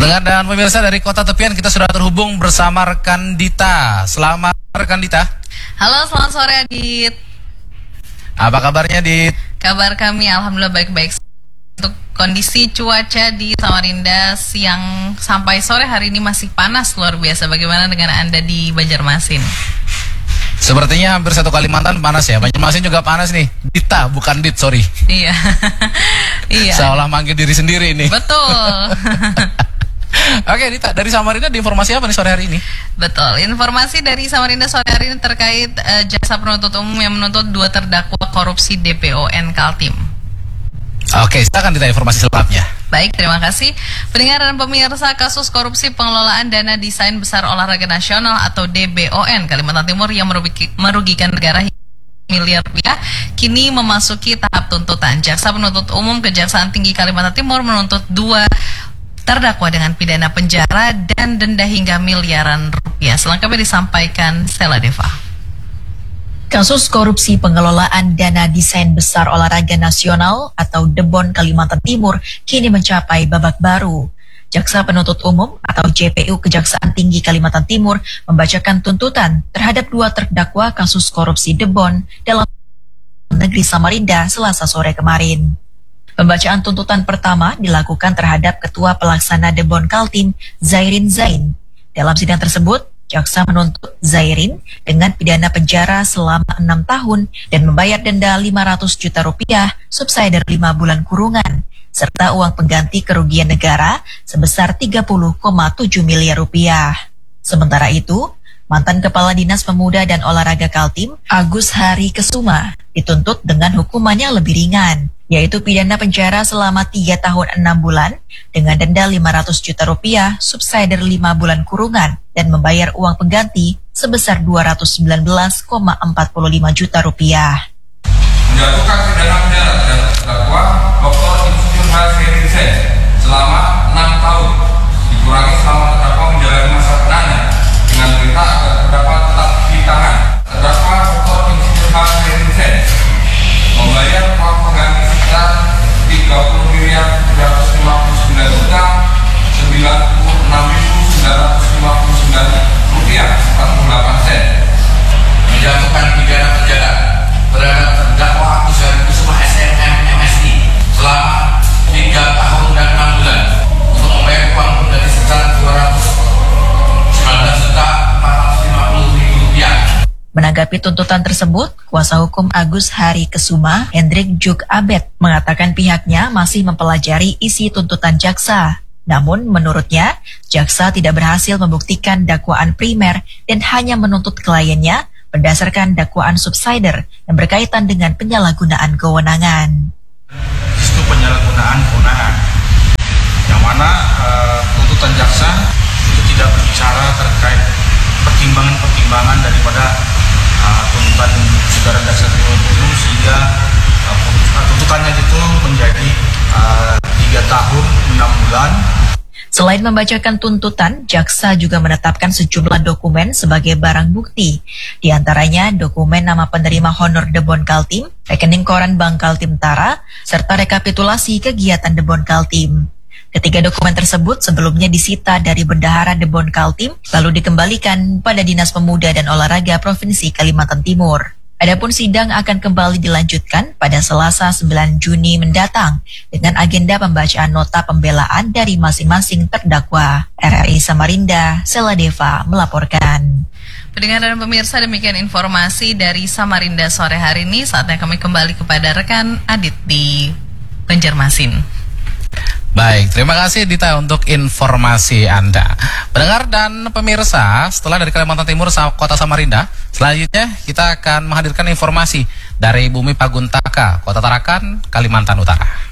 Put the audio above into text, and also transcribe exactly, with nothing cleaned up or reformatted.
Pendengar dan pemirsa dari Kota Tepian, kita sudah terhubung bersama rekan Dita. Selamat rekan Dita. Halo, selamat sore Adit. Apa kabarnya Dit? Kabar kami alhamdulillah baik-baik. Untuk kondisi cuaca di Samarinda siang sampai sore hari ini masih panas luar biasa. Bagaimana dengan Anda di Banjarmasin? Sepertinya hampir satu Kalimantan panas ya. Banjarmasin juga panas nih. Dita, bukan Dit, sorry. Iya. Iya. Seolah manggil diri sendiri nih. Betul. Oke Dita, dari Samarinda di informasi apa nih sore hari ini? Betul, informasi dari Samarinda sore hari ini terkait uh, jaksa penuntut umum yang menuntut dua terdakwa korupsi D P O N Kaltim. Oke, silakan Dita informasi selengkapnya. Baik, terima kasih. Pendengar dan pemirsa, kasus korupsi pengelolaan dana desain besar olahraga nasional atau D B O N Kalimantan Timur yang merugikan negara miliar rupiah kini memasuki tahap tuntutan. Jaksa penuntut umum Kejaksaan Tinggi Kalimantan Timur menuntut dua terdakwa dengan pidana penjara dan denda hingga miliaran rupiah. Selengkapnya disampaikan Stella Deva. Kasus korupsi pengelolaan dana desain besar olahraga nasional atau D B O N Kalimantan Timur kini mencapai babak baru. Jaksa penuntut umum atau J P U Kejaksaan Tinggi Kalimantan Timur membacakan tuntutan terhadap dua terdakwa kasus korupsi D B O N dalam negeri Samarinda Selasa sore kemarin. Pembacaan tuntutan pertama dilakukan terhadap Ketua Pelaksana D B O N Kaltim, Zairin Zain. Dalam sidang tersebut, jaksa menuntut Zairin dengan pidana penjara selama enam tahun dan membayar denda lima ratus juta rupiah subsidiar lima bulan kurungan, serta uang pengganti kerugian negara sebesar tiga puluh koma tujuh miliar rupiah. Sementara itu, mantan Kepala Dinas Pemuda dan Olahraga Kaltim, Agus Hari Kesuma, dituntut dengan hukuman yang lebih ringan, yaitu pidana penjara selama tiga tahun enam bulan dengan denda lima ratus juta rupiah subsidiar lima bulan kurungan dan membayar uang pengganti sebesar dua ratus sembilan belas koma empat lima juta rupiah. Menjatuhkan pidana penjara terhadap terdakwa Doktor Insinyur Zairin Zain selama enam tahun dikurangi selama terdakwa menjalani masa penahanan dengan perintah agar terdakwa tetap ditahan. Terdakwa Doktor Insinyur Zairin Zain membayar uang pengganti sekitar tiga puluh miliar tujuh ratus lima puluh sembilan juta sembilan puluh enam ribu sembilan ratus lima puluh sembilan rupiah empat puluh delapan sen. Menjatuhkan pidana penjara terhadap terdakwa Agus Hari Kesuma S M M M S I selama tiga tahun dan enam bulan untuk membayar uang pengganti sebesar dua ratus sembilan belas juta empat ratus lima puluh ribu rupiah. Menanggapi tuntutan tersebut, kuasa hukum Agus Hari Kesuma, Hendrik Juk Abed, mengatakan pihaknya masih mempelajari isi tuntutan jaksa. Namun menurutnya, jaksa tidak berhasil membuktikan dakwaan primer dan hanya menuntut kliennya berdasarkan dakwaan subsidiar yang berkaitan dengan penyalahgunaan kewenangan. Itu penyalahgunaan kewenangan, yang mana uh, tuntutan jaksa itu tidak berbicara terkait pertimbangan-pertimbangan daripada uh, tuntutan saudara jaksa penuntut umum, sehingga uh, tuntutannya itu menjadi uh, tiga tahun enam bulan. Selain membacakan tuntutan, jaksa juga menetapkan sejumlah dokumen sebagai barang bukti. Di antaranya dokumen nama penerima honor D B O N Kaltim, rekening koran Bank Kaltim Tara, serta rekapitulasi kegiatan D B O N Kaltim. Ketiga dokumen tersebut sebelumnya disita dari Bendahara D B O N Kaltim, lalu dikembalikan pada Dinas Pemuda dan Olahraga Provinsi Kalimantan Timur. Adapun sidang akan kembali dilanjutkan pada Selasa sembilan Juni mendatang dengan agenda pembacaan nota pembelaan dari masing-masing terdakwa. R R I Samarinda, Stella Deva melaporkan. Pendengar dan pemirsa, demikian informasi dari Samarinda sore hari ini. Saatnya kami kembali kepada rekan Adit di Banjarmasin. Baik, terima kasih Dita untuk informasi Anda. Pendengar dan pemirsa, setelah dari Kalimantan Timur, Kota Samarinda, selanjutnya kita akan menghadirkan informasi dari Bumi Paguntaka, Kota Tarakan, Kalimantan Utara.